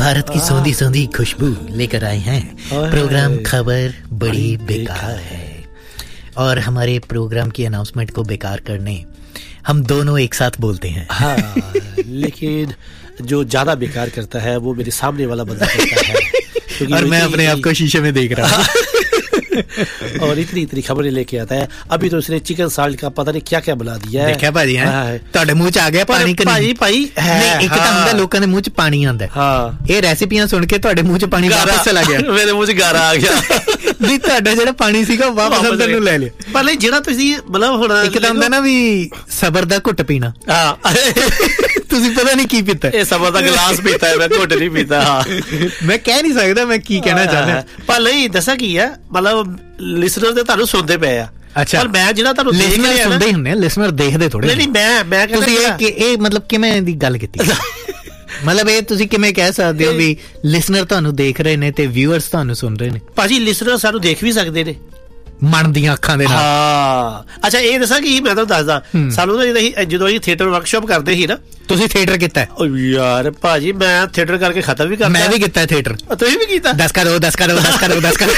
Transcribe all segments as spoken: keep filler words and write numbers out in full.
भारत की सौंधी सौंधी खुशबू लेकर आए हैं। प्रोग्राम खबर बड़ी बेकार है और हमारे प्रोग्राम की अनाउंसमेंट को बेकार करने हम दोनों एक साथ बोलते हैं। हाँ, लेकिन जो ज्यादा बेकार करता है वो मेरे सामने वाला बंदा करता है और मैं अपने आप को शीशे में देख रहा हूँ और इतनी इतनी खबरें लेके आता है। अभी तो उसने चिकन साल्ट का पता नहीं क्या क्या बना दिया है। देखा भाजी है ਤੁਹਾਡੇ ਮੂੰਹ ਚ ਆ ਗਿਆ ਪਾਣੀ ਕਿ ਭਾਈ ਭਾਈ ਨਹੀਂ? ਇੱਕ ਤਾਂ ਹੁੰਦਾ ਲੋਕਾਂ ਦੇ ਮੂੰਹ ਚ ਪਾਣੀ ਆਉਂਦਾ। ਹਾਂ, ਇਹ ਰੈਸਿਪੀਆਂ ਸੁਣ ਕੇ ਤੁਹਾਡੇ ਮੂੰਹ ਚ ਪਾਣੀ ਵਾਪਸ ਚਲਾ ਗਿਆ। ਮੇਰੇ ਮੂੰਹ ਚ ਗਾਰਾ ਆ ਗਿਆ ਵੀ ਤੁਹਾਡਾ ਜਿਹੜਾ ਪਾਣੀ ਸੀਗਾ ਵਾਪਸ ਅੰਦਰ ਨੂੰ ਲੈ ਲਿਆ। ਪਰ ਨਹੀਂ ਜਿਹੜਾ ਤੁਸੀਂ ਮਤਲਬ ਹੁਣ ਇੱਕ ਤਾਂ ਹੁੰਦਾ ਨਾ ਵੀ ਸਬਰ ਦਾ ਘੁੱਟ ਪੀਣਾ। ਹਾਂ, ਤੁਸੀਂ ਪਤਾ ਨਹੀਂ ਕੀ ਪੀਤਾ। ਇਹ ਸਬਰ ਦਾ ਗਲਾਸ ਪੀਤਾ ਹੈ, ਮੈਂ ਘੁੱਟ ਨਹੀਂ ਪੀਤਾ। ਮੈਂ ਕਹਿ ਨਹੀਂ ਸਕਦਾ ਮੈਂ ਕੀ ਕਹਿਣਾ ਚਾਹੁੰਦਾ। ਪਰ ਨਹੀਂ ਦੱਸਾਂ ਕੀ ਹੈ, ਮਤਲਬ ਲਿਸਨਰ ਦੇ ਤੁਹਾਨੂੰ ਸੁਣਦੇ ਪਏ ਆ। ਅੱਛਾ, ਪਰ ਮੈਂ ਜਿਹੜਾ ਤੁਹਾਨੂੰ ਦੇਖ ਲਿਸਨਰ ਰਿਹਾ ਸੁਣਦੇ ਹੀ ਹੁੰਦੇ ਆ, ਲਿਸਨਰ ਦੇਖਦੇ ਥੋੜੇ। ਨਹੀਂ ਨਹੀਂ ਮੈਂ ਮੈਂ ਕਹਿੰਦਾ ਤੁਸੀਂ ਇਹ ਕਿ ਇਹ ਮਤਲਬ ਕਿਵੇਂ ਦੀ ਗੱਲ ਕੀਤੀ? ਮਤਲਬ ਇਹ ਤੁਸੀਂ ਕਿਵੇਂ ਕਹਿ ਸਕਦੇ ਹੋ ਵੀ ਲਿਸਨਰ ਤੁਹਾਨੂੰ ਦੇਖ ਰਹੇ ਨੇ ਤੇ ਵਿਊਅਰਸ ਤੁਹਾਨੂੰ ਸੁਣ ਰਹੇ ਨੇ? ਭਾਜੀ ਲਿਸਨਰ ਸਾਨੂੰ ਦੇਖ ਵੀ ਸਕਦੇ ਨੇ ਮਨ ਦੀਆਂ ਅੱਖਾਂ ਦੇ ਨਾਲ। ਹਾਂ, ਅੱਛਾ ਇਹ ਦੱਸਾਂ ਕਿ ਮੈਂ ਤੁਹਾਨੂੰ ਦੱਸਦਾ, ਸਾਨੂੰ ਨਾ ਜਦੋਂ ਜਦੋਂ ਅਸੀਂ ਥੀਏਟਰ ਵਰਕਸ਼ਾਪ ਕਰਦੇ ਸੀ ਨਾ। ਤੁਸੀਂ ਥੀਏਟਰ ਕੀਤਾ? ਯਾਰ ਭਾਜੀ ਮੈਂ ਥੀਏਟਰ ਕਰਕੇ ਖਤਮ ਵੀ ਕਰਤਾ। ਮੈਂ ਵੀ ਕੀਤਾ ਥੀਏਟਰ। ਤੁਸੀਂ ਵੀ ਕੀਤਾ? ਦਸ ਕਰੋ ਦਸ ਕਰੋ ਦਸ ਕਰੋ ਦਸ ਕਰੋ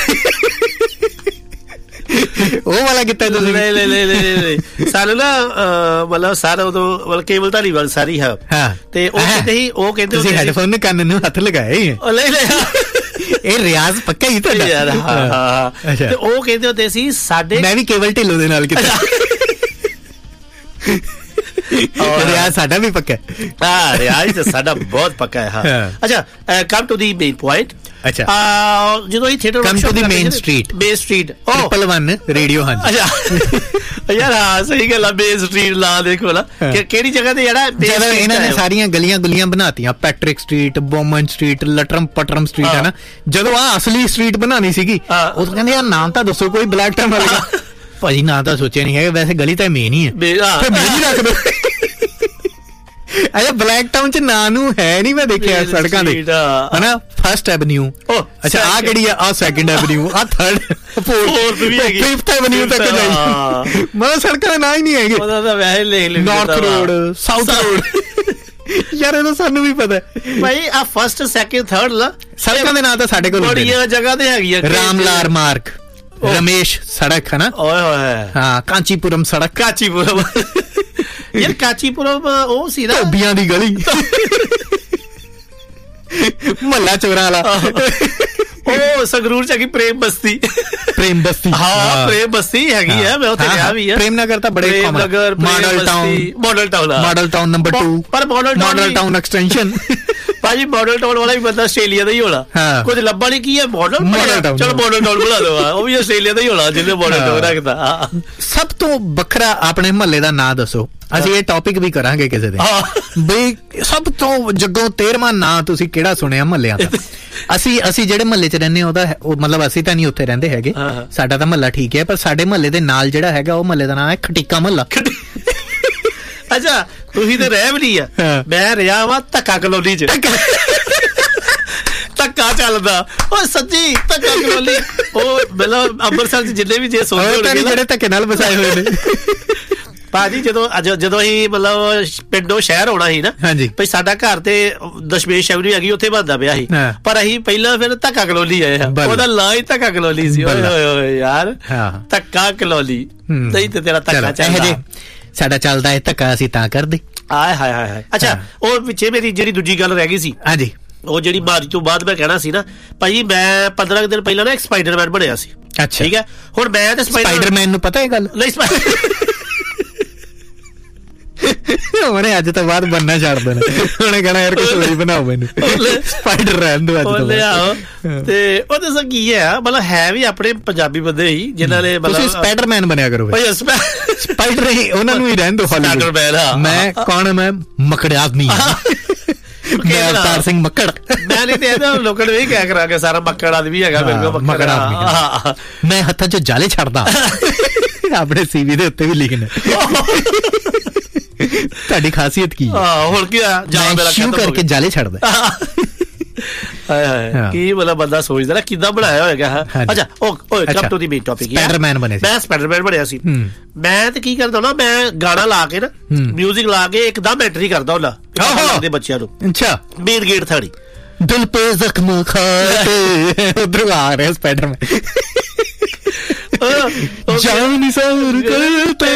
ਉਹ ਵਾਲਾ ਕੀਤਾ ਤੁਸੀਂ? ਲੈ ਲੈ ਲੈ ਲੈ ਸਾਨੂੰ ਨਾ ਮਤਲਬ ਸਾਰਾ ਉਦੋਂ ਮਤਲਬ ਕੇਬਲ ਧਾਰੀਵਾਲ ਸਾਰੀ ਹੈ। ਤੇ ਉਹ ਕਹਿੰਦੇ ਸੀ ਉਹ ਕਹਿੰਦੇ ਤੁਸੀਂ ਹੈਡਫੋਨ ਕੰਨ ਨੂੰ ਹੱਥ ਲਗਾਏ ਲੈ ਲੈ ਇਹ ਰਿਆਜ਼ ਪੱਕਾ ਹੀ ਤੁਹਾਡਾ ਯਾਰ। ਹਾਂ, ਤੇ ਉਹ ਕਹਿੰਦੇ ਹੁੰਦੇ ਸੀ ਸਾਡੇ ਮੈਂ ਵੀ ਕੇਵਲ ਢਿੱਲੋਂ ਦੇ ਨਾਲ ਕੀਤਾ। ਰਿਆਜ਼ ਸਾਡਾ ਵੀ ਪੱਕਾ ਹੈ। ਹਾਂ, ਰਿਆਜ਼ ਤਾਂ ਸਾਡਾ ਬਹੁਤ ਪੱਕਾ ਹੈ। ਹਾਂ, ਅੱਛਾ come to the main point. ਅੱਛਾ, ਜਦੋਂ ਇਹ theatre come to the main street. Main street triple one radio. ਹਾਂਜੀ, ਅੱਛਾ ਯਾਰ ਹਾਂ ਸਹੀ ਗੱਲ ਆ। ਮੇਨ ਸਟਰੀਟ ਲਾ ਦੇਖੋ ਨਾ ਕਿਹੜੀ ਜਗ੍ਹਾ ਤੇ ਜਿਹੜਾ ਜਦੋਂ ਇਹਨਾਂ ਨੇ ਸਾਰੀਆਂ ਗਲੀਆਂ ਗੁਲੀਆਂ ਬਣਾਤੀਆਂ, Patrick street, Boman street, ਲਟਰਮ ਪਟਰਮ street ਹੈ ਨਾ। ਜਦੋਂ ਆ ਅਸਲੀ ਸਟਰੀਟ ਬਣਾਉਣੀ ਸੀਗੀ ਉਹ ਕਹਿੰਦੇ ਯਾਰ ਨਾਮ ਤਾਂ ਦੱਸੋ ਕੋਈ ਬਲੈਕ ਟਾਈਮ ਵਾਲਾ। ਭਾਜੀ ਨਾਂ ਤਾਂ ਸੋਚਿਆ ਨਹੀਂ ਹੈਗਾ, ਵੈਸੇ ਗਲੀ ਤਾਂ ਮੇਨ ਹੀ ਹੈ। ਫਿਰ ਮੇਨ ਹੀ ਰੱਖ ਦੋ। ਅੱਛਾ, ਬਲੈਕ ਟਾਊਨ ਚ ਨਾਂ ਨੂੰ ਹੈ ਨਹੀਂ, ਮੈਂ ਦੇਖਿਆ ਸੜਕਾਂ ਦੇ ਹਨਾ। ਫਸਟ ਐਵਨਿਊ, ਅੱਛਾ ਆਹ ਕਿਹੜੀ ਆ? ਆਹ ਸੈਕਿੰਡ ਐਵਨਿਊ, ਆਹ ਥਰਡ ਫੋਰਥ ਵੀ ਹੈਗੀ, ਫਿਫਥ ਐਵਨਿਊ ਤੱਕ ਜਾਈ। ਮਤਲਬ ਸੜਕਾਂ ਦੇ ਨਾਂ ਹੀ ਨਹੀਂ ਹੈਗੇ। ਉਹਦਾ ਤਾਂ ਵੈਸੇ ਲਿਖ ਲਿਖ ਨਾਰਥ ਰੋਡ, ਸਾਊਥ ਰੋਡ। ਯਾਰ ਇਹ ਤਾਂ ਸਾਨੂੰ ਵੀ ਪਤਾ ਭਾਈ। ਆ ਫਸਟ ਸੈਕਿੰਡ ਥਰਡ ਲਾ ਸੜਕਾਂ ਦੇ ਨਾਂ ਤਾਂ ਸਾਡੇ ਕੋਲ ਬੜੀਆਂ ਜਗ੍ਹਾ ਤੇ ਹੈਗੀਆਂ। ਰਾਮਲਾਲ ਮਾਰਗ, ਰਮੇਸ਼ ਸੜਕ ਹੈ ਨਾ। ਓਏ ਹੋਏ ਹਾਂ, ਕਾਂਚੀਪੁਰਮ ਸੜਕ। ਕਾਂਚੀਪੁਰਮ ਯਾਰ ਕਾਂਚੀਪੁਰਮ ਉਹ ਸੀ ਨਾ ਧੋਬੀਆਂ ਦੀ ਗਲੀ, ਮਹੱਲਾ ਚੋਰਾਂ ਵਾਲਾ। ਉਹ ਸੰਗਰੂਰ ਚ ਹੈਗੀ ਪ੍ਰੇਮ ਬਸਤੀ। ਪ੍ਰੇਮ ਬਸਤੀ, ਹਾਂ ਪ੍ਰੇਮ ਬਸਤੀ ਹੈਗੀ ਹੈ, ਮੈਂ ਉੱਥੇ ਰਿਹਾ ਵੀ ਆ। ਪ੍ਰੇਮ ਨਗਰ ਤਾਂ ਬੜੇ ਨਗਰ, model town, model town, model town number two. ਪਰ ਮਾਡਲ ਮਾਡਲ ਟਾਊਨ ਐਕਸਟੈਂਸ਼ਨ ਭਾਜੀ ਮਾਡਲ ਟਾਊਨ ਵਾਲਾ ਵੀ ਬੰਦਾ ਆਸਟ੍ਰੇਲੀਆ ਦਾ ਹੀ ਹੋਣਾ। ਕੁਝ ਲੱਭਾ ਨਹੀਂ ਕੀ ਹੈ ਮਾਡਲ ਟਾਊਨ। ਚਲੋ ਮਾਡਲ ਟਾਊਨ ਬਣਾ ਦੋ, ਉਹ ਵੀ ਆਸਟ੍ਰੇਲੀਆ ਦਾ ਹੀ ਹੋਣਾ ਜਿਹਨੇ ਮਾਡਲ ਟਾਊਨ ਰੱਖਦਾ। ਸਭ ਤੋਂ ਵੱਖਰਾ ਆਪਣੇ ਮਹੱਲੇ ਦਾ ਨਾਂ ਦੱਸੋ। ਅਸੀਂ ਇਹ ਟੌਪਿਕ ਵੀ ਕਰਾਂਗੇ ਕਿਸੇ ਦਿਨ ਬਈ ਸਭ ਤੋਂ ਜੱਗੋਂ ਤੇਰਵਾਂ ਨਾਂ ਤੁਸੀਂ ਕਿਹੜਾ ਸੁਣਿਆ ਮਹੱਲਿਆਂ ਦਾ। ਅਸੀਂ ਅਸੀਂ ਜਿਹੜੇ ਮਹੱਲੇ ਚ ਰਹਿੰਦੇ ਉਹਦਾ ਮਤਲਬ ਅਸੀਂ ਤਾਂ ਨਹੀਂ ਉੱਥੇ ਰਹਿੰਦੇ ਹੈਗੇ, ਸਾਡਾ ਤਾਂ ਮਹੱਲਾ ਠੀਕ ਹੈ, ਪਰ ਸਾਡੇ ਮਹੱਲੇ ਦੇ ਨਾਲ ਜਿਹੜਾ ਹੈਗਾ ਉਹ ਮਹੱਲੇ ਦਾ ਨਾਂ ਹੈ ਖਟੀਕਾ ਮਹੱਲਾ। ਅੱਛਾ, ਤੁਸੀਂ ਤੇ ਰਹਿ ਵੀ ਨਹੀਂ ਆ, ਮੈਂ ਰਿਹਾ ਵਾ ਧੱਕਾ ਕਲੋਨੀ ਚ। ਧੱਕਾ ਚੱਲਦਾ ਉਹ ਸੱਚੀ ਧੱਕਾ ਕਲੋਨੀ। ਉਹ ਮਤਲਬ ਅੰਮ੍ਰਿਤਸਰ ਚ ਜਿੰਨੇ ਵੀ ਜੇ ਸੋਚਦੇ ਜਿਹੜੇ ਧੱਕੇ ਨਾਲ ਵਸਾਏ ਹੋਏ ਨੇ ਭਾਜੀ। ਜਦੋਂ ਜਦੋਂ ਅਸੀਂ ਮਤਲਬ ਪਿੰਡੋਂ ਸ਼ਹਿਰ ਆਉਣਾ ਸੀ ਨਾ, ਬਈ ਸਾਡਾ ਘਰ ਤੇ ਦਸ਼ਮੇਸ਼ ਐਵਨਿਊ ਹੈਗੀ, ਉੱਥੇ ਬਣਦਾ ਪਿਆ ਸੀ। ਪਰ ਅਸੀਂ ਪਹਿਲਾਂ ਫਿਰ ਧੱਕਾ ਕਲੋਨੀ ਆਏ ਆ, ਉਹਦਾ ਨਾਂ ਹੀ ਧੱਕਾ ਕਲੋਨੀ ਸੀ। ਓਏ ਹੋਏ ਹੋਏ ਯਾਰ, ਧੱਕਾ ਕਲੋਨੀ ਨਹੀਂ ਤੇ ਤੇਰਾ ਧੱਕਾ ਚੱਲਦਾ। ਸਾਡਾ ਚੱਲਦਾ ਹੈ ਧੱਕਾ, ਅਸੀਂ ਤਾਂ ਕਰਦੇ। ਆਏ ਹਾਏ ਹਾਏ। ਅੱਛਾ, ਉਹ ਪਿੱਛੇ ਮੇਰੀ ਜਿਹੜੀ ਦੂਜੀ ਗੱਲ ਰਹਿ ਗਈ ਸੀ। ਹਾਂਜੀ, ਉਹ ਜਿਹੜੀ ਮਾਰਚ ਤੋਂ ਬਾਅਦ ਮੈਂ ਕਹਿਣਾ ਸੀ ਨਾ ਭਾਜੀ, ਮੈਂ ਪੰਦਰਾਂ ਕੁ ਦਿਨ ਪਹਿਲਾਂ ਨਾ ਇੱਕ ਸਪਾਈਡਰਮੈਨ ਬਣਿਆ ਸੀ। ਅੱਛਾ, ਠੀਕ ਹੈ। ਹੁਣ ਮੈਂ ਤੇ ਸਪਾਈਡਰਮੈਨ ਨੂੰ ਪਤਾ ਇਹ ਗੱਲ ਨਹੀਂ। ਉਹਨੇ ਅੱਜ ਤੋਂ ਬਾਅਦ ਬੰਨਾ ਛੱਡ ਦੇਣਾ, ਉਹਨੇ ਕਹਿਣਾ ਯਾਰ ਕੋਈ ਸਟੋਰੀ ਬਣਾਓ ਮੈਨੂੰ, ਸਪਾਈਡਰ ਰਹਿਣ ਦੋ ਅੱਜ ਤੋਂ ਬਾਅਦ। ਤੇ ਉਹ ਦੱਸਾਂ ਕੀ ਹੈ, ਮਤਲਬ ਹੈ ਵੀ ਆਪਣੇ ਪੰਜਾਬੀ ਬੰਦੇ ਹੀ ਜਿਨ੍ਹਾਂ ਨੇ ਮਤਲਬ ਸਪਾਈਡਰਮੈਨ ਬਣਿਆ ਕਰੋ। ਸਪਾਈਡਰ ਹੀ ਉਹਨਾਂ ਨੂੰ ਹੀ ਰਹਿਣ ਦੋ। ਮੈਂ ਕੌਣ? ਮੈਂ ਮੱਕੜ ਆਦਮੀ, ਮੈਂ ਅਵਤਾਰ ਸਿੰਘ ਮੱਕੜ। ਮੈਂ ਨਹੀਂ ਤੇ ਲੋਕਾਂ ਨੂੰ ਇਹ ਕਹਿ ਕਰਾਂਗੇ ਸਾਰਾ ਮੱਕੜ ਆਦਮੀ ਹੈਗਾ ਮੇਰੇ ਕੋਲ, ਮੱਕੜ ਆਦਮੀ। ਮੈਂ ਹੱਥਾਂ ਚੋਂ ਜਾਲੇ ਛੱਡਦਾ, ਆਪਣੇ ਸੀਵੀ ਦੇ ਉੱਤੇ ਵੀ ਲਿਖਣਾ। ਤੁਹਾਡੀ ਖਾਸੀਅਤ ਕੀ ਹੈ? ਹੁਣ ਕੀ ਆ, ਸ਼ੂ ਕਰਕੇ ਜਾਲੇ ਛੱਡਦਾ। ਹਾਏ ਹਾਏ, ਕੀ ਮਤਲਬ ਬੰਦਾ ਸੋਚਦਾ ਨਾ ਕਿੱਦਾਂ ਬਣਾਇਆ ਹੋਏਗਾ। ਅੱਛਾ, ਉਹ come to the main topic. Spider-Man ਬਣੇ ਸੀ। ਮੈਂ ਸਪਾਈਡਰਮੈਨ ਬਣਿਆ ਸੀ। ਮੈਂ ਤੇ ਕੀ ਕਰਦਾ ਨਾ, ਮੈਂ ਗਾਣਾ ਲਾ ਕੇ ਨਾ ਮਿਊਜ਼ਿਕ ਲਾ ਕੇ ਇੱਕਦਮ ਐਂਟਰੀ ਕਰਦਾ ਹੁੰਦਾ ਦੇ ਬੱਚਿਆਂ ਨੂੰ। ਅੱਛਾ, ਮੇਨ ਗੇਟ ਥਾੜੀ ਦਿਲ ਪੇ ਜ਼ਖਮ ਖਾਤੇ ਉਧਰ ਆ ਰਿਹਾ ਸਪਾਈਡਰਮੈਨ ਜਾਨ ਸਰ ਕਰਤੇ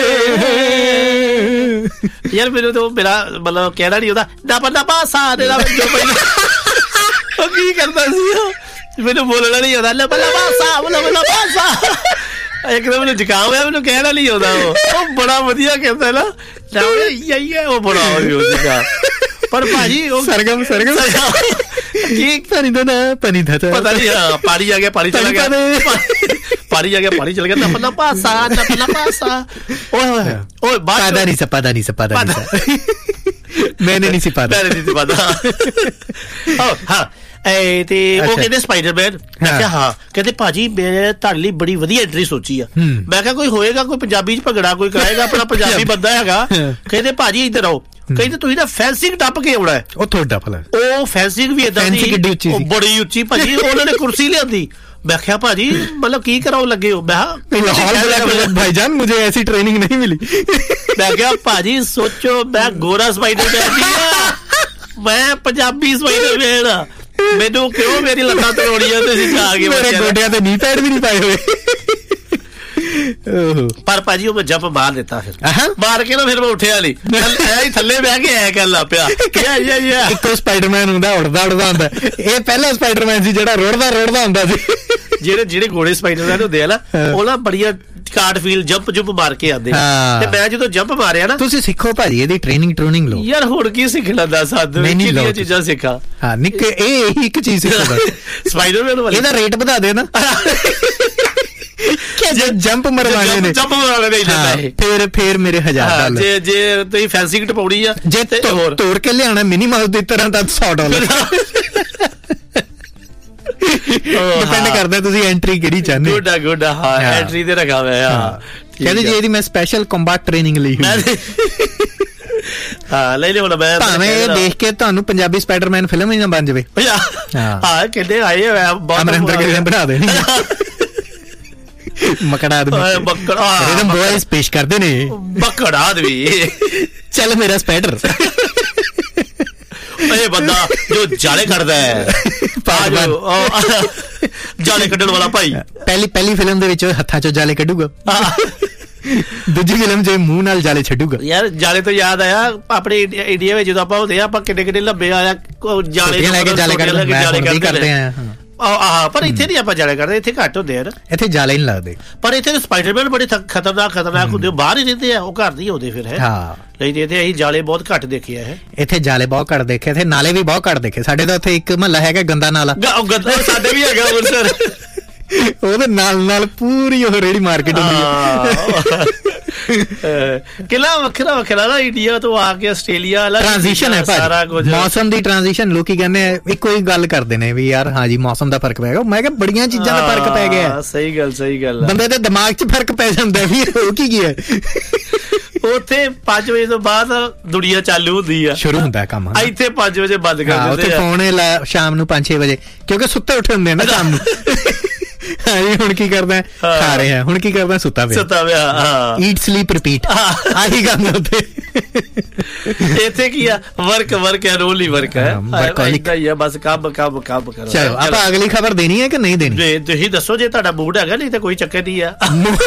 ਯਾਰ ਮੈਨੂੰ ਤਾਂ ਮੇਰਾ ਮਤਲਬ ਕਹਿਣਾ ਨਹੀਂ ਉਹਦਾ ਡੱਬਾ ਡੱਬਾ ਸਾ ਦੇ ਦਾ ਜੋ ਪਹਿਲਾਂ ਉਹ ਕੀ ਕਰਦਾ ਸੀ ਮੈਨੂੰ ਬੋਲਣਾ ਨਹੀਂ ਆਉਂਦਾ ਲੱਭਾ ਲੱਭਾ ਸਾ ਲੱਭਾ ਲੱਭਾ ਸਾ ਇੱਕਦਮ ਮੈਨੂੰ ਜ਼ੁਕਾਮ ਹੋਇਆ ਮੈਨੂੰ ਕਹਿਣਾ ਨਹੀਂ ਆਉਂਦਾ ਉਹ ਉਹ ਬੜਾ ਵਧੀਆ ਕਹਿੰਦਾ ਨਾ ਯਾਈ ਉਹ ਬੜਾ ਵਧੀਆ ਪਰ ਭਾਜੀ ਉਹ ਸਰਗਮ ਸਰਗਮ ਕੀ ਪਾਣੀ ਦਾ ਨਾ ਪਾਣੀ ਦਾ ਪਤਾ ਨਹੀਂ ਪਾਣੀ ਆ ਗਿਆ ਪਾਣੀ ਚਲਾ ਗਿਆ ਪਾਣੀ ਆ ਗਿਆ ਪਾਣੀ ਚਲ ਗਿਆ ਲੱਭਾ ਲੱਭਾ ਸਾ ਲੱਭਾ ਲੱਭਾ ਸਾ ਓਏ ਓਏ ਪਤਾ ਨਹੀਂ ਪਤਾ ਨਹੀਂ ਪਤਾ ਨਹੀਂ ਮੈਨੇ ਨਹੀਂ ਸੀ ਪਤਾ ਮੈਨੇ ਨਹੀਂ ਸੀ ਪਤਾ ਓ ਹਾਂ ਏ ਤੇ ਉਹ ਕਹਿੰਦੇ ਸਪਾਈਡਰਮੈਨ ਮੈਂ ਕਿਹਾ ਹਾਂ ਕਹਿੰਦੇ ਭਾਜੀ ਮੈਂ ਤੁਹਾਡੇ ਲਈ ਬੜੀ ਵਧੀਆ ਐਂਟਰੀ ਸੋਚੀ ਆ ਮੈਂ ਕਿਹਾ ਕੋਈ ਹੋਏਗਾ ਕੋਈ ਪੰਜਾਬੀ ਚ ਭੰਗੜਾ ਕੋਈ ਕਰਾਏਗਾ ਆਪਣਾ ਪੰਜਾਬੀ ਬੰਦਾ ਹੈਗਾ ਕਹਿੰਦੇ ਭਾਜੀ ਇੱਧਰ ਆਓ ਕਹਿੰਦੇ ਤੁਸੀਂ ਨਾ ਫੈਂਸਿੰਗ ਟੱਪ ਕੇ ਆਉਣਾ ਉਹ ਤੁਹਾਡਾ ਭਲਾ ਉਹ ਫੈਂਸਿੰਗ ਵੀ ਏਦਾਂ ਦੀ ਬੜੀ ਉੱਚੀ ਭਾਜੀ ਉਹਨਾਂ ਨੇ ਕੁਰਸੀ ਲਿਆਂਦੀ मैं क्या भाजी मतलब की कराओ लगे हो मैं भाईजान मुझे ऐसी ट्रेनिंग नहीं मिली मैं क्या भाजी सोचो मैं गोरा स्पाइडरमैन मैं पंजाबी स्पाइडरमैन मैनू क्यों मेरी लत्तां तोड़ियां ते जा के मेरे गोडियां ते नी पैड भी नहीं पाए हुए पर भाजी वो मैं जंप मार देता फिर मार के ना फिर मैं उठे वाली ऐ थल्ले बह के ऐ कर ला पिया इक्को स्पाइडरमैन हुंदा उड़दा उड़दा हुंदा ਇਹ ਪਹਿਲਾ ਸਪਾਈਡਰਮੈਨ ਸੀ ਜਿਹੜਾ ਰੋੜਦਾ ਰੋੜਦਾ ਹੁੰਦਾ ਸੀ ਜਿਹੜੇ ਜਿਹੜੇ ਘੋੜੇ ਸਪਾਈਡਰਮੈਨ ਹੁੰਦੇ ਆ ਨਾ ਉਹ ਨਾ ਬੜੀਆਂ ਕਾਰਡ ਫੀਲ ਜੰਪ ਜੰਪ ਮਾਰ ਕੇ ਆਉਂਦੇ ਤੇ ਮੈਂ ਜਦੋਂ ਜੰਪ ਮਾਰਿਆ ਨਾ ਤੁਸੀਂ ਸਿੱਖੋ ਭਾਜੀ ਇਹਦੀ ਟ੍ਰੇਨਿੰਗ ਟ੍ਰੇਨਿੰਗ ਲਓ ਯਾਰ ਹੁਣ ਕੀ ਸਿੱਖਣਾ ਦੱਸ ਸਾਧ ਕਿੰਨੀਆਂ ਚੀਜ਼ਾਂ ਸਿੱਖਾ ਹਾਂ ਨਿੱਕ ਇਹ ਇੱਕ ਚੀਜ਼ ਸਿੱਖਦਾ ਸਪਾਈਡਰਮੈਨ ਵਾਲੀ ਇਹਦਾ ਰੇਟ ਵਧਾ ਦੇ ਨਾ ਜੇ ਜੰਪ ਮਰਵਾਣੇ ਨੇ ਜੰਪ ਮਰਵਾਣੇ ਨੇ ਫਿਰ ਫਿਰ ਮੇਰੇ ਹਜ਼ਾਰ ਡਾਲਰ ਜੇ ਜੇ ਤੁਸੀਂ ਫੈਂਸਿੰਗ ਟਪਾਉਣੀ ਆ ਜੇ ਤੋੜ ਕੇ ਲਿਆਉਣਾ ਮਿਨੀਮਮ ਦੀ ਤਰ੍ਹਾਂ ਤਾਂ ਸੌ ਡਾਲਰ ਡਿਪੈਂਡ ਕਰਦਾ ਤੁਸੀਂ ਐਂਟਰੀ ਕਿਹੜੀ ਚਾਹੁੰਦੇ ਗੁੱਡ ਆ ਗੁੱਡ ਆ ਹਾਂ ਐਂਟਰੀ ਤੇ ਰੱਖਾ ਹੋਇਆ ਆ ਕਹਿੰਦੇ ਜੀ ਇਹਦੀ ਮੈਂ ਸਪੈਸ਼ਲ ਕੰਬਾਟ ਟ੍ਰੇਨਿੰਗ ਲਈ ਹੋਈ ਹਾਂ ਲੈ ਲੈ ਹੁਣ ਮੈਂ ਭਾਵੇਂ ਇਹ ਦੇਖ ਕੇ ਤੁਹਾਨੂੰ ਪੰਜਾਬੀ ਸਪਾਈਡਰਮੈਨ ਫਿਲਮ ਹੀ ਨਾ ਬਣ ਜਾਵੇ ਹਾਂ ਕਹਿੰਦੇ ਆਏ ਅਮਰਿੰਦਰ ਗਿਰੀ ਨੇ ਬਣਾ ਦੇਣੀ ਮਕੜਾ ਆਦਮੀ ਮਕੜਾ ਇਹਦੇ ਬॉयਜ਼ ਪੇਸ਼ ਕਰਦੇ ਨੇ ਮਕੜਾ ਆਦਮੀ ਚੱਲ ਮੇਰਾ ਸਪਾਈਡਰ ਇਹ ਬੰਦਾ ਜੋ ਜਾਲੇ ਕੱਢਦਾ ਹੈ ਜਾਲੇ ਕੱਢਣ ਵਾਲਾ ਭਾਈ ਪਹਿਲੀ ਪਹਿਲੀ ਫਿਲਮ ਦੇ ਵਿੱਚ ਹੱਥਾਂ ਚੋਂ ਜਾਲੇ ਕੱਢੂਗਾ ਦੂਜੀ ਫਿਲਮ 'ਚ ਮੂੰਹ ਨਾਲ ਜਾਲੇ ਛੱਡੂਗਾ ਯਾਰ ਜਾਲੇ ਤੋਂ ਯਾਦ ਆਇਆ ਆਪਣੇ ਇੰਡੀਆ ਵਿੱਚ ਜਦੋਂ ਆਪਾਂ ਹੁੰਦੇ ਆ ਆਪਾਂ ਕਿੰਨੇ ਕਿੰਨੇ ਲੰਬੇ ਆਇਆ ਜਾਲੇ ਲੈ ਕੇ ਜਾਲੇ ਕਰਦੇ ਆ ਆਹ ਪਰ ਇੱਥੇ ਨਹੀਂ ਆਪਾਂ ਜਾਲੇ ਕਰਦੇ ਇੱਥੇ ਘੱਟ ਹੁੰਦੇ ਆ ਨਾ ਇੱਥੇ ਜਾਲੇ ਨਹੀਂ ਲੱਗਦੇ ਪਰ ਇੱਥੇ ਸਪਾਈਡਰਮੈਨ ਬੜੇ ਖਤਰਨਾਕ ਖਤਰਨਾਕ ਹੁੰਦੇ ਬਾਹਰ ਹੀ ਰਹਿੰਦੇ ਆ ਉਹ ਘਰ ਨਹੀਂ ਆਉਂਦੇ ਫਿਰ ਹੈ ਹਾਂ ਨਹੀਂ ਤੇ ਇੱਥੇ ਅਸੀਂ ਜਾਲੇ ਬਹੁਤ ਘੱਟ ਦੇਖੇ ਆ ਇੱਥੇ ਜਾਲੇ ਬਹੁਤ ਘੱਟ ਦੇਖੇ ਇੱਥੇ ਨਾਲੇ ਵੀ ਬਹੁਤ ਘੱਟ ਦੇਖੇ ਸਾਡੇ ਤਾਂ ਉੱਥੇ ਇੱਕ ਮਹੱਲਾ ਹੈਗਾ ਗੰਦਾ ਨਾਲਾ ਸਾਡੇ ਵੀ ਹੈਗਾ ਅੰਮ੍ਰਿਤਸਰ ਉਹਦੇ ਨਾਲ ਨਾਲ ਪੂਰੀ ਉਹ ਰੇੜੀ ਮਾਰਕੀਟ ਹੁੰਦੀ ਹੈ ਕਿਲਾ ਵੱਖਰਾ ਵੱਖਰਾ ਨਾ ਇੰਡੀਆ ਤੋਂ ਆ ਕੇ ਆਸਟ੍ਰੇਲੀਆ ਵਾਲਾ ਟ੍ਰਾਂਜੀਸ਼ਨ ਹੈ ਭਾਜੀ ਮੌਸਮ ਦੀ ਟ੍ਰਾਂਜੀਸ਼ਨ ਲੋਕੀ ਕਹਿੰਦੇ ਆ ਇੱਕੋ ਹੀ ਗੱਲ ਕਰਦੇ ਨੇ ਵੀ ਯਾਰ ਹਾਂ ਜੀ ਮੌਸਮ ਦਾ ਫਰਕ ਪੈ ਗਿਆ ਮੈਂ ਕਿਹਾ ਬੜੀਆਂ ਚੀਜ਼ਾਂ ਦਾ ਫਰਕ ਪੈ ਗਿਆ ਸਹੀ ਗੱਲ ਸਹੀ ਗੱਲ ਬੰਦੇ ਦੇ ਦਿਮਾਗ 'ਚ ਫਰਕ ਪੈ ਜਾਂਦਾ ਵੀ ਉਹ ਕੀ ਗਿਆ ਉੱਥੇ ਪੰਜ ਵਜੇ ਤੋਂ ਬਾਅਦ ਦੁਨੀਆ ਚਾਲੂ ਹੁੰਦੀ ਆ ਸ਼ੁਰੂ ਹੁੰਦਾ ਕੰਮ ਇੱਥੇ ਪੰਜ ਵਜੇ ਬੰਦ ਕਰ ਦਿੰਦੇ ਆ ਉੱਥੇ ਫੋਨ ਸ਼ਾਮ ਨੂੰ ਪੰਜ ਛੇ ਵਜੇ ਕਿਉਂਕਿ ਸੁੱਤੇ ਉੱਠੇ ਹੁੰਦੇ ਨਾ ਸ਼ਾਮ ਨੂੰ ਹੁਣ ਕੀ ਕਰਦਾ ਖਾ ਰਿਹਾ ਹੁਣ ਕੀ ਕਰਦਾ ਸੁੱਤਾ ਪਿਆ ਸੁੱਤਾ ਪਿਆ ਈਟ ਸਲੀਪ ਰਿਪੀਟ ਆਹੀ ਕੰਮ ਉੱਥੇ ਇੱਥੇ ਕੀ ਆ ਵਰਕ ਵਰਕ ਹੈ ਰੋਲ ਹੀ ਵਰਕ ਹੈ ਏਦਾਂ ਹੀ ਆ ਬਸ ਕੰਮ ਕੰਮ ਕੰਮ ਕਰੋ ਚਲੋ ਆਪਾਂ ਅਗਲੀ ਖਬਰ ਦੇਣੀ ਹੈ ਕਿ ਨਹੀਂ ਦੇਣੀ ਤੁਸੀਂ ਦੱਸੋ ਜੇ ਤੁਹਾਡਾ ਮੂਡ ਹੈਗਾ ਨਹੀਂ ਤਾਂ ਕੋਈ ਚੱਕਰ ਨਹੀਂ ਆ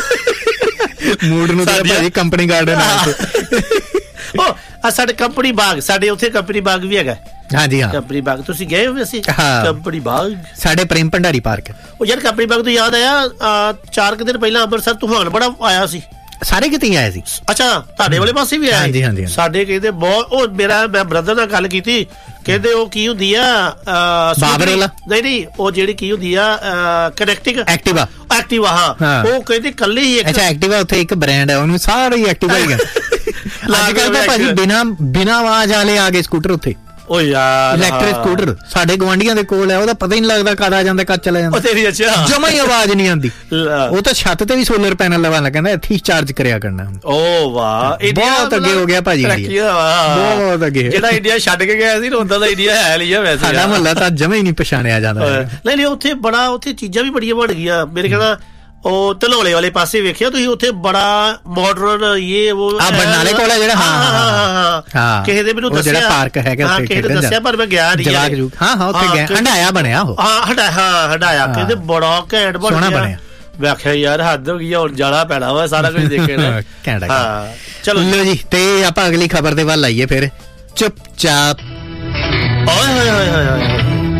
ਮੂਡ ਨੂੰ ਤਾਂ ਭਾਜੀ ਕੰਪਨੀ ਗਾਰਡਨ ਆ ਉਹ ਆ ਸਾਡੇ ਕੰਪਨੀ ਬਾਗ ਸਾਡੇ ਉੱਥੇ ਕੰਪਨੀ ਬਾਗ ਵੀ ਹੈਗਾ ਹਾਂਜੀ ਹਾਂ ਕੰਪਨੀ ਬਾਗ ਤੁਸੀਂ ਗਏ ਹੋ ਵੈਸੇ ਕੰਪਨੀ ਬਾਗ ਸਾਡੇ ਪ੍ਰੇਮ ਭੰਡਾਰੀ ਪਾਰਕ ਉਹ ਯਾਰ ਕੰਪਨੀ ਬਾਗ ਤੋਂ ਯਾਦ ਆਇਆ ਚਾਰ ਕੁ ਦਿਨ ਪਹਿਲਾਂ ਅੰਮ੍ਰਿਤਸਰ ਤੂਫਾਨ ਬੜਾ ਆਇਆ ਸੀ ਸਾਰੇ ਕਿਤੇ ਆਏ ਸੀ ਅੱਛਾ ਤੁਹਾਡੇ ਵਾਲੇ ਪਾਸੇ ਵੀ ਆਇਆ ਹਾਂਜੀ ਹਾਂਜੀ ਸਾਡੇ ਕਹਿੰਦੇ ਬਹੁਤ ਉਹ ਮੇਰਾ ਮੈਂ ਬ੍ਰਦਰ ਨਾਲ ਗੱਲ ਕੀਤੀ ਕਹਿੰਦੇ ਉਹ ਕੀ ਹੁੰਦੀ ਆ ਬਾਬਰ ਵਾਲਾ ਨਹੀਂ ਨਹੀਂ ਉਹ ਜਿਹੜੀ ਕੀ ਹੁੰਦੀ ਆ ਕਨੈਕਟਿੰਗ ਐਕਟਿਵਾ ਐਕਟਿਵਾ ਹਾਂ ਉਹ ਕਹਿੰਦੇ ਕੱਲੇ ਹੀ ਅੱਛਾ ਐਕਟਿਵਾ ਉੱਥੇ ਇੱਕ ਬ੍ਰਾਂਡ ਹੈ ਉਹਨੂੰ ਸਾਰੇ ਹੀ ਐਕਟਿਵਾ ਹੀ ਅੱਜ ਕੱਲ ਤਾਂ ਭਾਜੀ ਬਿਨਾ ਬਿਨਾ ਆਵਾਜ਼ ਵਾਲੇ ਆ ਗਏ ਸਕੂਟਰ ਉੱਥੇ ਓ ਯਾਰ ਇਲੈਕਟ੍ਰਿਕ ਸਕੂਟਰ ਸਾਡੇ ਗਵਾਂਢੀਆਂ ਦੇ ਕੋਲ ਹੈ ਉਹਦਾ ਪਤਾ ਹੀ ਨਹੀਂ ਲੱਗਦਾ ਕਦ ਆ ਜਾਂਦਾ ਕਦ ਚਲਾ ਜਾਂਦਾ ਉਹ ਤੇਰੀ ਅੱਛਾ ਜਮਾ ਹੀ ਆਵਾਜ਼ ਨਹੀਂ ਆਉਂਦੀ ਉਹ ਤਾਂ ਛੱਤ ਤੇ ਵੀ ਸੋਲਰ ਪੈਨਲ ਲਵਾਉਣਾ ਕਹਿੰਦਾ ਇੱਥੇ ਹੀ ਚਾਰਜ ਕਰਿਆ ਕਰਨਾ ਓ ਵਾਹ ਬਹੁਤ ਅੱਗੇ ਹੋ ਗਿਆ ਭਾਜੀ ਬਹੁਤ ਅੱਗੇ ਜਿਹੜਾ ਇੰਡੀਆ ਛੱਡ ਕੇ ਗਿਆ ਸੀ ਉਦੋਂ ਦਾ ਇੰਡੀਆ ਹੈ ਲਿਆ ਵੈਸੇ ਸਾਡਾ ਮੁਹੱਲਾ ਤਾਂ ਜਮਾ ਹੀ ਨਹੀਂ ਪਛਾਣਿਆ ਜਾਂਦਾ ਨਹੀਂ ਨਹੀਂ ਉੱਥੇ ਬੜਾ ਉੱਥੇ ਚੀਜ਼ਾਂ ਵੀ ਬੜੀਆਂ ਬਣ ਗਈਆਂ ਮੇਰੇ ਕਹਿੰਦਾ ਉਹ ਧਨੌਲੇ ਵਾਲੇ ਪਾਸੇ ਵੇਖਿਆ ਤੁਸੀਂ, ਉੱਥੇ ਬੜਾ ਮਾਡਰਨ ਇਹ ਉਹ ਆ ਬਰਨਾਲੇ ਕੋਲ ਜਿਹੜਾ, ਹਾਂ ਹਾਂ ਕਿਸੇ ਦੇ ਮੈਨੂੰ ਦੱਸਿਆ ਜਿਹੜਾ ਪਾਰਕ ਹੈਗਾ ਉੱਥੇ, ਕਿਸੇ ਨੇ ਦੱਸਿਆ ਪਰ ਮੈਂ ਗਿਆ ਨਹੀਂ। ਹਾਂ ਹਾਂ ਉੱਥੇ ਗਿਆ, ਹੰਡਾਇਆ ਬਣਿਆ ਉਹ, ਹਾਂ ਹੰਡਾ ਹਾਂ ਹੰਡਾਇਆ ਕਹਿੰਦੇ ਬੜਾ ਘੈਂਟ ਸੋਹਣਾ ਬਣਿਆ। ਵੇਖਿਆ ਯਾਰ ਹੱਦ ਹੋ ਗਈ, ਹੁਣ ਜਾਣਾ ਪੈਣਾ ਵਾ ਸਾਰਾ ਕੁਝ ਦੇਖਣਾ। ਹਾਂ ਚਲੋ ਲੋ ਜੀ, ਤੇ ਆਪਾਂ ਅਗਲੀ ਖਬਰ ਦੇ ਵੱਲ ਆਈਏ ਫਿਰ। ਚੁੱਪਚਾਪ ਓਏ ਹੋਏ ਹੋਏ ਹੋਏ ਹੋਏ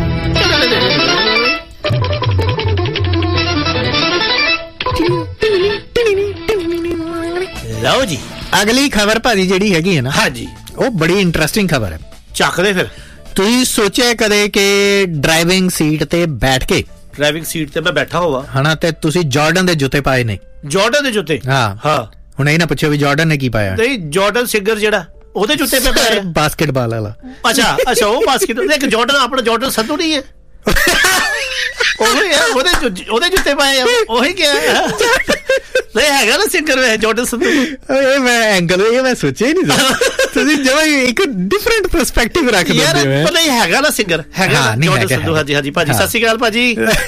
ਲਓ ਜੀ, ਅਗਲੀ ਖਬਰ ਭਾਜੀ ਜਿਹੜੀ ਹੈਗੀ ਹੈ ਨਾ, ਹਾਂਜੀ ਉਹ ਬੜੀ ਇੰਟਰਸਟਿੰਗ ਖਬਰ ਹੈ। ਚੱਕਦੇ ਫਿਰ। ਤੁਸੀਂ ਸੋਚਿਆ ਕਦੇ ਕਿ ਡਰਾਈਵਿੰਗ ਸੀਟ ਤੇ ਬੈਠ ਕੇ, ਡਰਾਈਵਿੰਗ ਸੀਟ ਤੇ ਮੈਂ ਬੈਠਾ ਹੋਵਾ ਹਨਾ, ਤੇ ਤੁਸੀਂ ਜਾਰਡਨ ਦੇ ਜੁੱਤੇ ਪਾਏ ਨੇ? ਜਾਰਡਨ ਦੇ ਜੁੱਤੇ? ਹਾਂ ਹਾਂ। ਹੁਣ ਇਹ ਨਾ ਪੁੱਛੋ ਵੀ ਜਾਰਡਨ ਨੇ ਕੀ ਪਾਇਆ। ਨਹੀਂ, ਜਾਰਡਨ ਸਿੰਗਰ ਜਿਹੜਾ ਉਹਦੇ ਜੁੱਤੇ ਪੇ ਪਾਇਆ, ਬਾਸਕਟਬਾਲ ਵਾਲਾ। ਅੱਛਾ ਅੱਛਾ, ਉਹ ਬਾਸਕਟ ਇੱਕ ਜਾਰਡਨ, ਆਪਣਾ ਜਾਰਡਨ ਸੰਧੂ ਨਹੀਂ ਹੈ ਉਹੀ ਹੈ, ਉਹਦੇ ਉਹਦੇ ਜੁੱਤੇ ਪਾਏ ਆ, ਉਹੀ ਕਿਹਾ ਨਹੀਂ ਹੈਗਾ ਨਾ ਸਿੰਗਰ ਵੇ ਜਾਰਡਨ ਸੰਧੂ। ਇਹ ਮੈਂ ਐਂਗਲ ਇਹ ਮੈਂ ਸੋਚਿਆ ਹੀ ਨਹੀਂ ਸੀ। ਤੁਸੀਂ ਜਿਵੇਂ ਇੱਕ ਡਿਫਰੈਂਟ ਪਰਸਪੈਕਟਿਵ ਰੱਖ ਦਿੰਦੇ ਹੋ ਯਾਰ। ਪਰ ਨਹੀਂ ਹੈਗਾ ਨਾ ਸਿੰਗਰ, ਹੈਗਾ ਜਾਰਡਨ ਸੰਧੂ। ਹਾਂਜੀ ਹਾਂਜੀ ਭਾਜੀ, ਸਤਿ ਸ਼੍ਰੀ ਅਕਾਲ ਭਾਜੀ।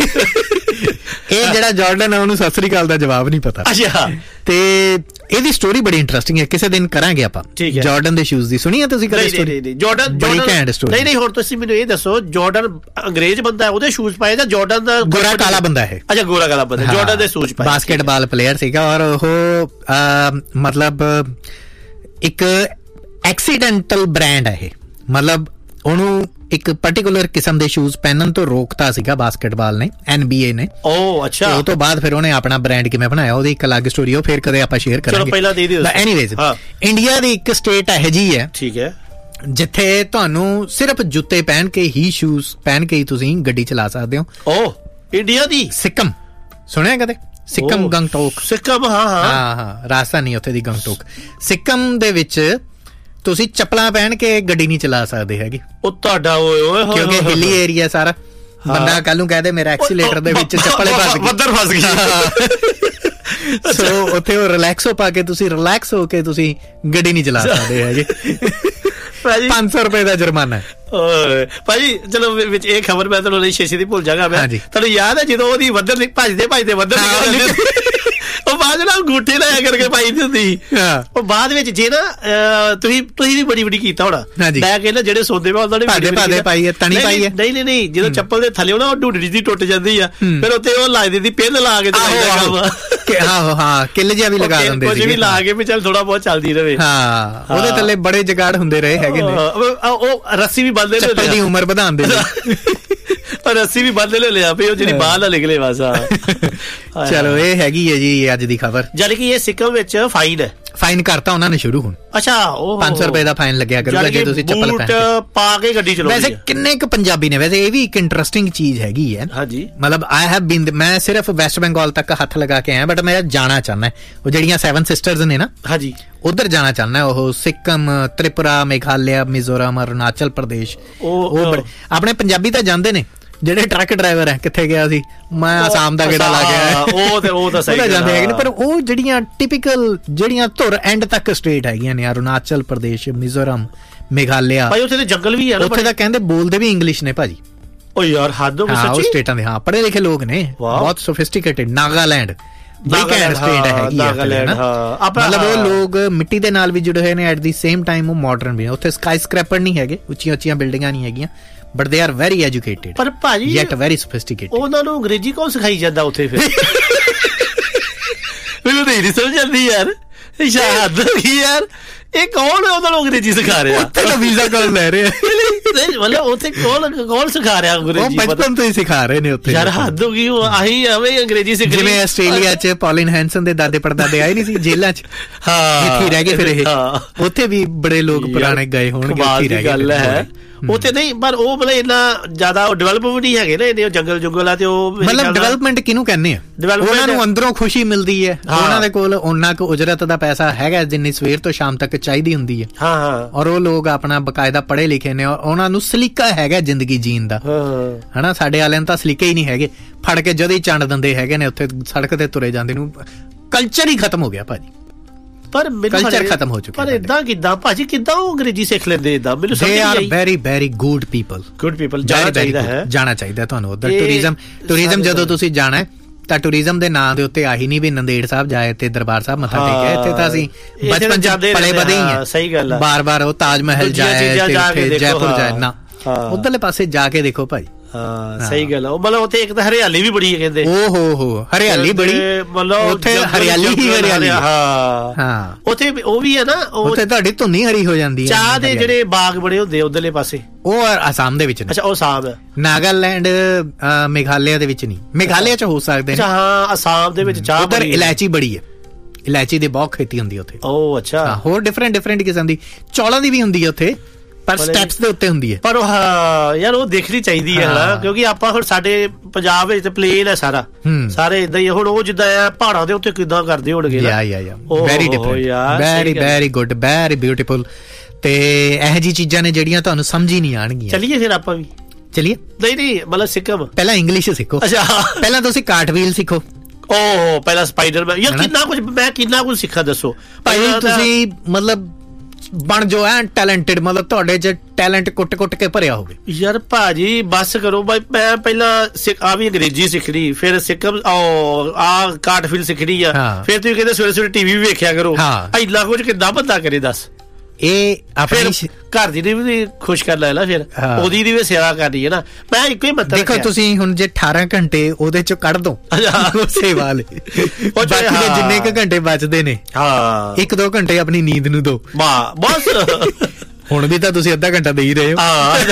ਇਹ ਜਿਹੜਾ ਜਾਰਡਨ ਹੈ ਉਹਨੂੰ ਸਤਿ ਸ੍ਰੀ ਅਕਾਲ ਦਾ ਜਵਾਬ ਨਹੀਂ ਪਤਾ। ਅੱਛਾ, ਤੇ ਇਹਦੀ ਸਟੋਰੀ ਬੜੀ ਇੰਟਰਸਟਿੰਗ ਹੈ, ਕਿਸੇ ਦਿਨ ਕਰਾਂਗੇ ਆਪਾਂ। ਜਾਰਡਨ ਦੇ ਸ਼ੂਜ਼ ਦੀ ਸੁਣੀ ਹੈ ਤੁਸੀਂ ਕਦੇ ਸਟੋਰੀ? ਜਾਰਡਨ ਬੜੀ ਘੈਂਟ ਸਟੋਰੀ। ਨਹੀਂ ਨਹੀਂ, ਹੁਣ ਤੁਸੀਂ ਮੈਨੂੰ ਇਹ ਦੱਸੋ, ਜਾਰਡਨ ਅੰਗਰੇਜ਼ ਬੰਦਾ ਉਹਦੇ ਸ਼ੂਜ਼ ਪਾਏ ਜਾਂ ਜਾਰਡਨ ਦਾ ਗੋਰਾ ਕਾਲਾ ਬੰਦਾ ਹੈ? ਅੱਛਾ, ਗੋਰਾ ਕਾਲਾ ਬੰਦਾ ਜਾਰਡਨ ਦੇ ਸ਼ੂਜ਼ ਪਾਏ। ਬਾਸਕਟਬਾਲ ਪਲੇਅਰ ਸੀਗਾ, ਔਰ ਉਹ ਮਤਲਬ ਇੱਕ ਐਕਸੀਡੈਂਟਲ ਬ੍ਰਾਂਡ ਹੈ ਇਹ, ਮਤਲਬ ਉਹਨੂੰ ਇੱਕ ਪਾਰਟਿਕੂਲਰ ਕਿਸਮ ਦੇ ਸ਼ੂਜ਼ ਪਹਿਨਣ ਤੋਂ ਰੋਕਤਾ ਸੀਗਾ ਬਾਸਕਟਬਾਲ ਨੇ, ਐਨ ਬੀ ਏ ਨੇ। ਓ ਅੱਛਾ। ਉਹ ਤੋਂ ਬਾਅਦ ਫਿਰ ਉਹਨੇ ਆਪਣਾ ਬ੍ਰਾਂਡ ਕਿਵੇਂ ਬਣਾਇਆ, ਉਹਦੀ ਇੱਕ ਅਲੱਗ ਸਟੋਰੀ, ਉਹ ਫਿਰ ਕਦੇ ਆਪਾਂ ਸ਼ੇਅਰ ਕਰਾਂਗੇ। ਚਲੋ ਪਹਿਲਾਂ ਦੇ ਦਿਓ। ਐਨੀਵੇਜ਼, ਇੰਡੀਆ ਦੀ ਇੱਕ ਸਟੇਟ ਇਹੋ ਜਿਹੀ ਹੈ, ਠੀਕ ਹੈ, ਜਿੱਥੇ ਤੁਹਾਨੂੰ ਸਿਰਫ ਜੁੱਤੇ ਪਹਿਨ ਕੇ ਹੀ, ਸ਼ੂਜ਼ ਪਹਿਨ ਕੇ ਹੀ ਤੁਸੀਂ ਗੱਡੀ ਚਲਾ ਸਕਦੇ ਹੋ। ਓ ਇੰਡੀਆ ਦੀ? ਸਿੱਕਮ ਸੁਣਿਆ ਕਦੇ? ਸਿੱਕਮ, ਗੰਗਟੋਕ। ਸਿੱਕਮ, ਹਾਂ ਹਾਂ ਹਾਂ ਹਾਂ, ਰਾਜਧਾਨੀ ਉੱਥੇ ਦੀ ਗੰਗਟੋਕ। ਸਿੱਕਮ ਦੇ ਵਿੱਚ ਤੁਸੀਂ ਚੱਪਲਾਂ ਪਹਿਨ ਕੇ ਗੱਡੀ ਨਹੀਂ ਚਲਾ ਸਕਦੇ ਹੈਗੇ। ਉਹ ਤੁਹਾਡਾ ਓਏ ਓਏ, ਕਿਉਂਕਿ ਹਿੱਲੀ ਏਰੀਆ ਸਾਰਾ। ਬੰਦਾ ਕੱਲ ਨੂੰ ਕਹਦੇ ਮੇਰਾ ਐਕਸੀਲੇਟਰ ਦੇ ਵਿੱਚ ਚੱਪਲ ਫਸ ਗਈ, ਵੱਧਰ ਫਸ ਗਈ। ਸੋ ਉੱਥੇ ਉਹ ਰਿਲੈਕਸੋ ਪਾ ਕੇ ਤੁਸੀਂ ਰਿਲੈਕਸ ਹੋ ਕੇ ਤੁਸੀਂ ਗੱਡੀ ਨਹੀਂ ਚਲਾ ਸਕਦੇ ਹੈਗੇ। ਪੰਜ ਸੌ ਰੁਪਏ ਦਾ ਜੁਰਮਾਨਾ ਹੈ ਭਾਜੀ। ਚਲੋ ਵਿੱਚ ਇਹ ਖਬਰ ਮੈਂ ਤੁਹਾਨੂੰ ਸ਼ੇਸ਼ੇ ਦੀ ਭੁੱਲ ਜਾਗਾ। ਮੈਂ ਤੁਹਾਨੂੰ ਯਾਦ ਹੈ ਜਦੋਂ ਉਹਦੀ ਵੱਧਰ ਭੱਜਦੇ ਭੱਜਦੇ ਵੱਧਰ ਉਹ ਬਾਅਦ ਨਾਲ ਅੰਗੂਠੇ ਲਾਇਆ ਕਰਕੇ ਪਾਈ ਹੁੰਦੀ। ਉਹ ਬਾਅਦ ਵਿੱਚ ਜੇ ਨਾ ਤੁਸੀਂ ਤੁਸੀਂ ਵੀ ਬੜੀ ਬੜੀ ਕੀਤਾ ਹੋਣਾ, ਮੈਂ ਕਹਿੰਦਾ ਜਿਹੜੇ ਸੌਦੇ ਵਾ ਉਹਨਾਂ ਨੇ ਪਾਈ ਹੈ, ਤਣੀ ਪਾਈ ਹੈ। ਨਹੀਂ ਨਹੀਂ ਨਹੀਂ, ਜਦੋਂ ਚੱਪਲ ਦੇ ਥੱਲੇ ਹੋਣਾ ਉਹ ਢੂਢੜੀ ਦੀ ਟੁੱਟ ਜਾਂਦੀ ਆ, ਫਿਰ ਉੱਤੇ ਉਹ ਲਾ ਦਿੰਦੀ ਪਿੰਨ ਲਾ ਕੇ। ਆਹੋ ਹਾਂ, ਕਿੱਲ ਜਿਹਾ ਵੀ ਲਗਾ ਦਿੰਦੇ ਸੀ, ਕੁਝ ਵੀ ਲਾ ਕੇ ਵੀ ਚੱਲ ਥੋੜਾ ਬਹੁਤ ਚੱਲਦੀ ਰਹੇ। ਹਾਂ, ਉਹਦੇ ਥੱਲੇ ਬੜੇ ਜਗਾੜ ਹੁੰਦੇ ਰਹੇ ਹੈਗੇ ਨੇ। ਉਹ ਰੱਸੀ ਵੀ ਬੰਨ੍ਹਦੇ ਨੇ, ਚੱਪਲ ਦੀ ਉਮਰ ਵਧਾਉਣ ਦੇ ਲਈ ਪਰ ਰੱਸੀ ਵੀ ਬੰਨ੍ਹ ਲੈ ਲਿਆ ਵੀ ਉਹ ਜਿਹੜੀ ਬਾਹਰ ਨਾ ਨਿਕਲੇ ਬਸ। ਚਲੋ ਇਹ ਹੈਗੀ ਹੈ ਜੀ ਅੱਜ ਦੀ ਖਬਰ। ਜਾਨੀ ਕਿ ਇਹ ਸਿੱਕਮ ਵਿੱਚ ਫਾਈਨ ਹੈ, ਫਾਈਨ ਕਰਤਾ ਉਹਨਾਂ ਨੇ ਸ਼ੁਰੂ ਹੁਣ। ਅੱਛਾ, ਉਹ ਪੰਜ ਸੌ ਰੁਪਏ ਦਾ ਫਾਈਨ ਲੱਗਿਆ ਕਰੂਗਾ ਜੇ ਤੁਸੀਂ ਚੱਪਲ ਪਹਿਨ ਕੇ ਪਾ ਕੇ ਗੱਡੀ ਚਲਾਉਂਦੇ। ਵੈਸੇ ਕਿੰਨੇ ਕੁ ਪੰਜਾਬੀ ਨੇ, ਵੈਸੇ ਇਹ ਵੀ ਇੱਕ ਇੰਟਰਸਟਿੰਗ ਚੀਜ਼ ਹੈਗੀ ਹੈ। ਹਾਂਜੀ, ਮਤਲਬ ਆਈ ਹੈਵ ਬੀਨ, ਮੈਂ ਸਿਰਫ ਵੈਸਟ ਬੰਗਾਲ ਤੱਕ ਹੱਥ ਲਗਾ ਕੇ ਆਇਆ, ਬਟ ਮੈਂ ਜਾਣਾ ਚਾਹੁੰਦਾ ਉਹ ਜਿਹੜੀਆਂ ਸੈਵਨ ਸਿਸਟਰਸ ਨੇ ਨਾ, ਹਾਂਜੀ, ਉਧਰ ਜਾਣਾ ਚਾਹੁੰਦਾ। ਉਹ ਸਿੱਕਮ, ਤ੍ਰਿਪੁਰਾ, ਮੇਘਾਲਿਆ, ਮਿਜ਼ੋਰਮ, ਅਰੁਣਾਚਲ ਪ੍ਰਦੇਸ਼। ਉਹ ਬੜੇ ਆਪਣੇ ਪੰਜਾਬੀ ਤਾਂ ਜਾਂਦੇ ਨੇ, ਜਿਹੜੇ ਟਰੱਕ ਡਰਾਈਵਰ ਹੈ। ਕਿੱਥੇ ਗਿਆ ਸੀ ਮੈਂ? ਆਸਾਮ ਦਾ ਗੇੜਾ ਲਾ ਗਿਆ। ਉਹ ਤੇ ਉਹ ਤਾਂ ਸਹੀ ਜਾਂਦੇ ਹੈਗੇ ਨੇ, ਪਰ ਉਹ ਜਿਹੜੀਆਂ ਟਿਪੀਕਲ ਜਿਹੜੀਆਂ ਧੁਰ ਐਂਡ ਤੱਕ ਸਟੇਟ ਹੈਗੀਆਂ ਨੇ, ਅਰੁਣਾਚਲ ਪ੍ਰਦੇਸ਼, ਮਿਜ਼ੋਰਮ, ਮੇਘਾਲਿਆ, ਭਾਈ ਉੱਥੇ ਤੇ ਜੰਗਲ ਵੀ ਹੈ ਨਾ, ਉੱਥੇ ਤਾਂ ਕਹਿੰਦੇ ਬੋਲਦੇ ਵੀ ਇੰਗਲਿਸ਼ ਨੇ ਭਾਜੀ। ਓ ਯਾਰ ਹੱਦ ਹੋ ਗਈ ਸੱਚੀ। ਉਹ ਸਟੇਟਾਂ ਦੇ ਹਾਂ ਪੜ੍ਹੇ ਲਿਖੇ ਲੋਕ ਨੇ, ਬਹੁਤ ਸੋਫਿਸਟੀਕੇਟਡ। ਨਾਗਾਲੈਂਡ ਬੜੀ ਘੈਂਟ ਸਟੇਟ ਹੈਗੀ ਹੈ, ਮਤਲਬ ਉਹ ਲੋਕ ਮਿੱਟੀ ਦੇ ਨਾਲ ਵੀ ਜੁੜੇ ਹੋਏ ਨੇ, ਐਟ ਦੀ ਸੇਮ ਟਾਈਮ ਉਹ ਮਾਡਰਨ ਵੀ। ਉੱਥੇ ਸਕਾਈ ਸਕ੍ਰੈਪਰ ਨਹੀਂ ਹੈਗੇ, ਉੱਚੀਆਂ ਉੱਚੀਆਂ ਬਿਲਡਿੰਗਾਂ ਨਹੀਂ ਹੈਗੀਆਂ, but they are very educated, ਪਰ ਭਾਜੀ ਯੈਟ ਵੈਰੀ ਸੋਫਿਸਟੀਕੇਟਡ। ਉਹਨਾਂ ਨੂੰ ਅੰਗਰੇਜ਼ੀ ਕੌਣ ਸਿਖਾਈ ਜਾਂਦਾ ਉੱਥੇ? ਫਿਰ ਮੈਨੂੰ ਨਹੀਂ ਸਮਝ ਆਉਂਦੀ ਯਾਰ, ਸ਼ਾਹਦ ਯਾਰ ਇਹ ਕੌਣ ਉਹਨਾਂ ਨੂੰ ਅੰਗਰੇਜ਼ੀ ਸਿਖਾ ਰਿਹਾ? ਉੱਥੇ ਵੀਜ਼ਾ ਕੌਣ ਲੈ ਰਿਹਾ? ਮਤਲਬ ਉੱਥੇ ਕੌਣ ਕੌਣ ਸਿਖਾ ਰਿਹਾ ਅੰਗਰੇਜ਼ੀ? ਉਹ ਬਚਪਨ ਤੋਂ ਹੀ ਸਿਖਾ ਰਹੇ ਨੇ ਉੱਥੇ। ਯਾਰ ਹੱਦ ਹੋ ਗਈ, ਆਹੀ ਐਵੇਂ ਅੰਗਰੇਜ਼ੀ ਸਿੱਖ। ਜਿਵੇਂ ਆਸਟ੍ਰੇਲੀਆ ਚ ਪੌਲਿਨ ਹੈਂਸਨ ਦੇ ਦਾਦੇ ਪੜਦਾਦੇ ਆਏ ਨਹੀਂ ਸੀ ਜੇਲ੍ਹਾਂ ਚ, ਹਾਂ ਇੱਥੇ ਰਹਿ ਗਏ ਫਿਰ ਇਹ। ਉੱਥੇ ਵੀ ਬੜੇ ਲੋਕ ਪੁਰਾਣੇ ਗਏ ਹੋਣਗੇ, ਉੱਥੇ ਰਹਿ ਗਏ। ਗੱਲ ਹੈ ਉੱਥੇ ਨਹੀਂ, ਪਰ ਉਹ ਮਤਲਬ ਇੰਨਾ ਜ਼ਿਆਦਾ ਡਿਵੈਲਪ ਵੀ ਨਹੀਂ ਹੈਗੇ ਨਾ ਇਹਦੇ ਜੰਗਲ ਜੁੰਗਲ ਆ। ਤੇ ਉਹ ਮਤਲਬ ਡਿਵੈਲਪਮੈਂਟ ਕਿਹਨੂੰ ਕਹਿੰਦੇ ਆ? ਉਹਨਾਂ ਨੂੰ ਅੰਦਰੋਂ ਖੁਸ਼ੀ ਮਿਲਦੀ ਹੈ, ਉਹਨਾਂ ਦੇ ਕੋਲ ਉਹਨਾਂ ਕੁ ਉਜਰਤ ਦਾ ਪੈਸਾ ਹੈਗਾ ਜਿੰਨੀ ਸਵੇਰ ਤੋਂ ਸ਼ਾਮ ਤੱਕ ਚਾਹੀਦੀ ਹੁੰਦੀ ਹੈ। ਹਾਂ ਹਾਂ, ਔਰ ਉਹ ਲੋਕ ਆਪਣਾ ਬਕਾਇਦਾ ਪੜ੍ਹੇ ਲਿਖੇ ਨੇ, ਔਰ ਉਹਨਾਂ ਨੂੰ ਸਲੀਕਾ ਹੈਗਾ ਜ਼ਿੰਦਗੀ ਜੀਣ ਦਾ। ਹਨਾ, ਸਾਡੇ ਵਾਲਿਆਂ ਨੂੰ ਤਾਂ ਸਲੀਕੇ ਹੀ ਨਹੀਂ ਹੈਗੇ, ਫੜ ਕੇ ਜਦ ਹੀ ਚੰਡ ਦਿੰਦੇ ਹੈਗੇ ਨੇ, ਉੱਥੇ ਸੜਕ ਤੇ ਤੁਰੇ ਜਾਂਦੇ ਨੂੰ। ਕਲਚਰ ਹੀ ਖਤਮ ਹੋ ਗਿਆ ਭਾਜੀ, ਪਰ ਕਲਚਰ ਖਤਮ ਹੋ ਚੁੱਕਾ। ਪਰ ਇਦਾਂ ਕਿੱਦਾਂ ਭਾਜੀ, ਕਿੱਦਾਂ ਉਹ ਅੰਗਰੇਜ਼ੀ ਸਿੱਖ ਲੈਂਦੇ ਇਦਾਂ? ਮੈਨੂੰ ਸਮਝ ਨਹੀਂ ਆਈ। They are very very good people, good people. ਜਾਣਾ ਚਾਹੀਦਾ ਹੈ, ਜਾਣਾ ਚਾਹੀਦਾ ਤੁਹਾਨੂੰ ਉਧਰ। ਟੂਰਿਜ਼ਮ ਟੂਰਿਜ਼ਮ ਜਦੋਂ ਤੁਸੀਂ ਜਾਣਾ ਹੈ ਤਾਂ ਟੂਰਿਜ਼ਮ ਦੇ ਨਾਂ ਦੇ ਉੱਤੇ ਆਹੀ ਨਹੀਂ ਵੀ ਨੰਦੇੜ ਸਾਹਿਬ ਜਾਏ ਤੇ ਦਰਬਾਰ ਸਾਹਿਬ ਮੱਥਾ ਟੇਕਿਆ। ਇੱਥੇ ਤਾਂ ਅਸੀਂ ਬਚਪਨ ਚ ਪਲੇ ਬਦੇ ਹੀ ਆ। ਸਹੀ ਗੱਲ ਆ। ਬਾਰ ਬਾਰ ਉਹ ਤਾਜ ਮਹਿਲ ਜਾਏ ਤੇ ਜੈਪੁਰ ਜਾਏ ਨਾ, ਉਧਰਲੇ ਪਾਸੇ ਜਾ ਕੇ ਦੇਖੋ ਭਾਈ। ਹਾਂ ਸਹੀ ਗੱਲ ਆ। ਉਹ ਮਤਲਬ ਉੱਥੇ ਇੱਕ ਤਾਂ ਹਰਿਆਲੀ ਵੀ ਬੜੀ ਹੈ ਕਹਿੰਦੇ। ਓ ਹੋ ਹੋ ਹਰਿਆਲੀ ਬੜੀ, ਮਤਲਬ ਉੱਥੇ ਹਰਿਆਲੀ ਹੀ ਹਰਿਆਲੀ। ਹਾਂ ਹਾਂ ਉੱਥੇ ਉਹ ਵੀ ਹੈ ਨਾ, ਉੱਥੇ ਤੁਹਾਡੀ ਧੁੰਨੀ ਹਰੀ ਹੋ ਜਾਂਦੀ ਹੈ। ਚਾਹ ਦੇ ਜਿਹੜੇ ਬਾਗ ਬੜੇ ਹੁੰਦੇ ਉਧਰਲੇ ਪਾਸੇ, ਉਹ ਆਸਾਮ ਦੇ ਵਿੱਚ ਨੇ। ਅੱਛਾ ਉਹ ਆਸਾਮ ਹੈ। ਨਾਗਾਲੈਂਡ ਮੇਘਾਲਿਆ ਦੇ ਵਿੱਚ ਨਹੀਂ, ਮੇਘਾਲਿਆ ਚ ਹੋ ਸਕਦੇ ਨੇ। ਹਾਂ ਆਸਾਮ ਦੇ ਵਿੱਚ ਚਾਹ ਉਧਰ ਇਲਾਇਚੀ ਬੜੀ ਹੈ, ਇਲਾਇਚੀ ਦੀ ਬਹੁਤ ਖੇਤੀ ਹੁੰਦੀ ਉੱਥੇ। ਓ ਅੱਛਾ। ਹੋਰ ਡਿਫਰੈਂਟ ਡਿਫਰੈਂਟ ਕਿਸਮ ਦੀ, ਚੌਲਾਂ ਦੀ ਵੀ ਹੁੰਦੀ ਹੈ ਉੱਥੇ, ਪਰ ਸਟੈਪਸ ਦੇ ਉੱਤੇ ਹੁੰਦੀ ਹੈ। ਪਰ ਹਾਂ ਯਾਰ ਉਹ ਦੇਖਣੀ ਚਾਹੀਦੀ ਹੈ ਨਾ, ਕਿਉਂਕਿ ਆਪਾਂ ਹੁਣ ਸਾਡੇ ਪੰਜਾਬ ਵਿੱਚ ਤੇ ਪਲੇਨ ਹੈ ਸਾਰਾ, ਸਾਰੇ ਇਦਾਂ ਹੀ। ਹੁਣ ਉਹ ਜਿੱਦਾਂ ਆ ਪਹਾੜਾਂ ਦੇ ਉੱਤੇ ਕਿੱਦਾਂ ਕਰਦੇ ਹੋਣਗੇ ਨਾ। Very different, very very good, very beautiful. ਤੇ ਇਹੋ ਜਿਹੀ ਚੀਜ਼ਾਂ ਨੇ ਜਿਹੜੀਆਂ ਤੁਹਾਨੂੰ ਸਮਝ ਹੀ ਨਹੀਂ ਆਣਗੀਆਂ। ਚਲੀਏ ਫਿਰ ਆਪਾਂ ਵੀ। ਚਲੀਏ। ਨਹੀਂ ਨਹੀਂ ਮਤਲਬ ਸਿੱਕਮ ਪਹਿਲਾਂ ਇੰਗਲਿਸ਼ ਸਿੱਖੋ। ਅੱਛਾ ਪਹਿਲਾਂ ਤੁਸੀਂ ਕਾਰਟਵੀਲ ਸਿੱਖੋ। ਓ ਪਹਿਲਾਂ ਸਪਾਈਡਰ ਯਾਰ ਕਿੰਨਾ ਕੁਝ ਮੈਂ ਕਿੰਨਾ ਕੁਝ ਸਿੱਖਾ ਦੱਸੋ ਭਾਈ। ਤੁਸੀਂ ਮਤਲਬ ਬਣ ਜੋ ਐ ਟੈਲੈਂਟਡ, ਮਤਲਬ ਤੁਹਾਡੇ ਚ ਟੈਲੈਂਟ ਕੁੱਟ ਕੁੱਟ ਕੇ ਭਰਿਆ ਹੋਵੇ। ਯਾਰ ਭਾਜੀ ਬੱਸ ਕਰੋ ਬਾਈ। ਮੈਂ ਪਹਿਲਾਂ ਆ ਵੀ ਅੰਗਰੇਜ਼ੀ ਸਿੱਖਣੀ, ਫਿਰ ਸਿੱਕਮ ਆ ਕਾਰਟਫੀਲ ਸਿੱਖਣੀ ਆ, ਫਿਰ ਤੁਸੀਂ ਕਹਿੰਦੇ ਸਵੇਰੇ ਸਵੇਰੇ ਟੀਵੀ ਵੀ ਵੇਖਿਆ ਕਰੋ। ਇੰਨਾ ਕੁਝ ਕਿੱਦਾਂ ਬੰਦਾ ਕਰੇ ਦੱਸ। ਇਹ ਆਪਣੀ ਘਰ ਦੀ ਵੀ ਖੁਸ਼ ਕਰ ਲੈ ਨਾ, ਫਿਰ ਉਹਦੀ ਦੀ ਵੀ ਸੇਵਾ ਕਰਨੀ ਹੈ ਨਾ। ਮੈਂ ਇੱਕੋ ਹੀ ਮਤਲਬ ਦੇਖੋ ਤੁਸੀਂ ਹੁਣ ਜੇ ਅਠਾਰਾਂ ਘੰਟੇ ਉਹਦੇ ਚੋਂ ਕੱਢ ਦੋ ਸੇਵਾ ਲਈ, ਬਾਕੀ ਦੇ ਜਿੰਨੇ ਕੁ ਘੰਟੇ ਬਚਦੇ ਨੇ ਹਾਂ ਇੱਕ ਦੋ ਘੰਟੇ ਆਪਣੀ ਨੀਂਦ ਨੂੰ ਦੋ ਬਸ। ਹੁਣ ਵੀ ਤਾਂ ਤੁਸੀਂ ਅੱਧਾ ਘੰਟਾ ਦੇ ਹੀ ਰਹੇ ਹੋ।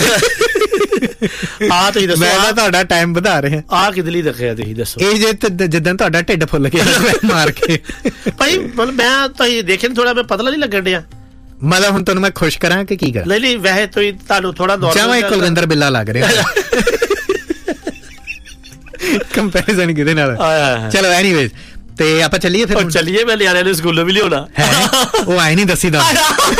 ਆ ਤੁਸੀਂ ਦੱਸੋ, ਮੈਂ ਤੁਹਾਡਾ ਟਾਈਮ ਵਧਾ ਰਿਹਾ। ਆ ਕਿਹਦੇ ਲਈ ਰੱਖਿਆ ਤੁਸੀਂ ਦੱਸੋ? ਇਹ ਜੇ ਜਿੱਦਾਂ ਤੁਹਾਡਾ ਢਿੱਡ ਫੁੱਲ ਗਿਆ ਮਾਰ ਕੇ ਭਾਈ, ਮਤਲਬ ਮੈਂ ਤੁਸੀਂ ਦੇਖੇ ਥੋੜਾ ਮੈਂ ਪਤਲਾ ਨਹੀਂ ਲੱਗਣ ਡਿਆ। ਮਤਲਬ ਹੁਣ ਤੁਹਾਨੂੰ ਮੈਂ ਖੁਸ਼ ਕਰਾਂ ਕਿ ਕੀ ਕਰਾਂ? ਨਹੀਂ ਨਹੀਂ ਵੈਸੇ ਤੁਸੀਂ ਤੁਹਾਨੂੰ ਥੋੜਾ ਜਮਾਂ ਇੱਕ ਕੁਲਵਿੰਦਰ ਬਿੱਲਾ ਲੱਗ ਰਿਹਾ। ਕੰਪੈਰੀਜ਼ਨ ਕਿਹਦੇ ਨਾਲ? ਚਲੋ ਐਨੀਵੇਜ਼, ਤੇ ਆਪਾਂ ਚੱਲੀਏ ਫਿਰ। ਚੱਲੀਏ, ਮੈਂ ਨਿਆਣਿਆਂ ਨੂੰ ਸਕੂਲੋਂ ਵੀ ਲਿਆਉਣਾ। ਉਹ ਆਏ ਨਹੀਂ ਦੱਸੀ ਦਾ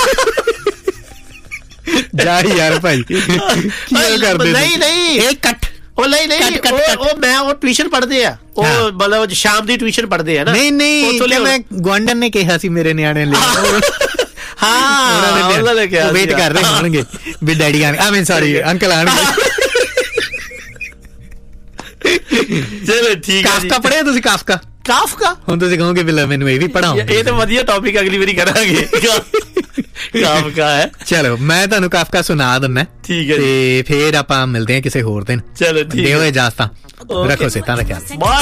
ਜਾ ਯਾਰ ਭਾਈ, ਕੀ ਕਰਦੇ? ਨਹੀਂ ਨਹੀਂ ਇਹ ਕੱਟ ਉਹ ਨਹੀਂ ਨਹੀਂ ਉਹ ਮੈਂ ਉਹ ਟਿਊਸ਼ਨ ਪੜ੍ਹਦੇ ਆ, ਉਹ ਮਤਲਬ ਸ਼ਾਮ ਦੀ ਟਿਊਸ਼ਨ ਪੜ੍ਹਦੇ ਆ ਨਾ। ਨਹੀਂ ਨਹੀਂ ਮੈਂ ਗੁਆਂਢਣ ਨੇ ਕਿਹਾ ਸੀ ਮੇਰੇ ਨਿਆਣੇ ਲਈ। ਹਾਂ ਉਹਨਾਂ ਨੇ ਕਿਹਾ ਵੇਟ ਕਰ ਰਹੇ ਹੋਣਗੇ ਵੀ ਡੈਡੀ ਆਣ ਆਈ ਮੀਨ ਸੌਰੀ ਅੰਕਲ ਆਣਗੇ। ਚਲੋ ਠੀਕ ਹੈ। ਕਾਫਕਾ ਪੜ੍ਹਿਆ ਤੁਸੀਂ? ਕਾਫਕਾ ਕਾਫਕਾ ਹੁਣ ਤੁਸੀਂ ਕਹੋਗੇ ਬਿੱਲਾ ਮੈਨੂੰ ਇਹ ਵੀ ਪੜ੍ਹਾਓ। ਇਹ ਤਾਂ ਵਧੀਆ ਟੌਪਿਕ ਅਗਲੀ ਵਾਰੀ ਕਰਾਂਗੇ। ਕਾਫਕਾ ਹੈ। ਚਲੋ ਮੈਂ ਤੁਹਾਨੂੰ ਕਾਫਕਾ ਸੁਣਾ ਦਿੰਦਾ। ਠੀਕ ਹੈ ਤੇ ਫੇਰ ਆਪਾਂ ਮਿਲਦੇ ਹਾਂ ਕਿਸੇ ਹੋਰ ਦਿਨ। ਚਲੋ ਠੀਕ ਹੈ। ਦਿਓ ਇਜਾਜ਼ਤਾਂ, ਰੱਖੋ ਸਿਹਤਾਂ ਦਾ ਖਿਆਲ। ਬਾਏ।